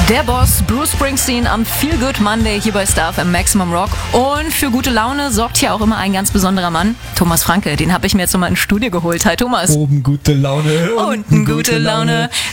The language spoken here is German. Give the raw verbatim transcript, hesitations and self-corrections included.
Der Boss Bruce Springsteen am Feel Good Monday hier bei Star F M Maximum Rock. Und für gute Laune sorgt hier auch immer ein ganz besonderer Mann, Thomas Franke. Den habe ich mir jetzt nochmal ins Studio geholt. Hi Thomas. Oben gute Laune. Unten gute Laune.